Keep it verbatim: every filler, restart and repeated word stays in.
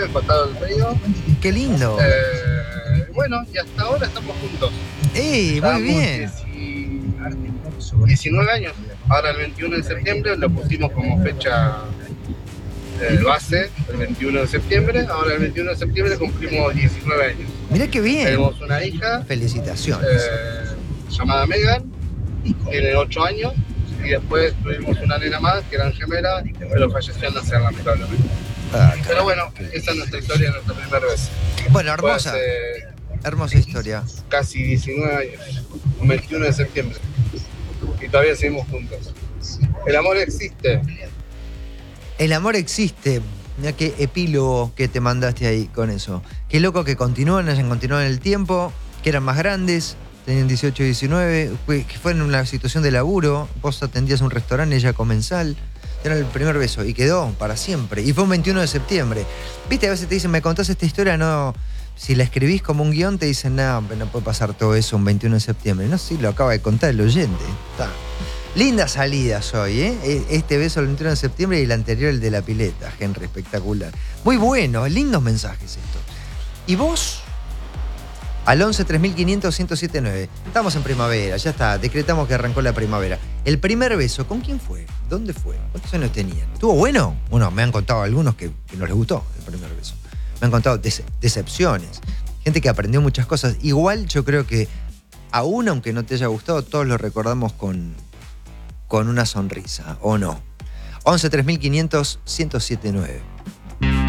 empatado el río. ¡Qué lindo! Eh, bueno, y hasta ahora estamos juntos. ¡Ey, muy bien! diecinueve años. Ahora el veintiuno de septiembre lo pusimos como fecha eh, base, el veintiuno de septiembre. Ahora el veintiuno de septiembre cumplimos diecinueve años. Mirá qué bien. Tenemos una hija. Felicitaciones. Eh, llamada Megan. Tiene ocho años. Y después tuvimos una nena más, que eran gemelas, pero falleció al nacer, lamentablemente. Ah, pero bueno, esa es nuestra historia, nuestra primera vez. Bueno, hermosa. Hace hermosa historia. Casi diecinueve años. El veintiuno de septiembre. Y todavía seguimos juntos. El amor existe. El amor existe. Mira qué epílogo que te mandaste ahí con eso. Qué loco que continúan, hayan continuado en el tiempo, que eran más grandes, tenían dieciocho y diecinueve, que fue en una situación de laburo, vos atendías un restaurante, ella comensal, era el primer beso y quedó para siempre. Y fue un veintiuno de septiembre. Viste, a veces te dicen, me contás esta historia, no... Si la escribís como un guión, te dicen, no, no puede pasar todo eso un veintiuno de septiembre. No, sí, lo acaba de contar el oyente. Está. Lindas salidas hoy, ¿eh? Este beso el veintiuno de septiembre y el anterior, el de la pileta, Henry, espectacular. Muy bueno, lindos mensajes estos. ¿Y vos? Al once tres mil quinientos ciento setenta y nueve. Estamos en primavera, ya está, decretamos que arrancó la primavera. El primer beso, ¿con quién fue? ¿Dónde fue? ¿Cuántos años tenían? ¿Estuvo bueno? Bueno, me han contado algunos que, que no les gustó el primer beso. Me han contado dece- decepciones. Gente que aprendió muchas cosas. Igual yo creo que, aún aunque no te haya gustado, todos lo recordamos con, con una sonrisa, ¿o no? once tres mil quinientos ciento setenta y nueve.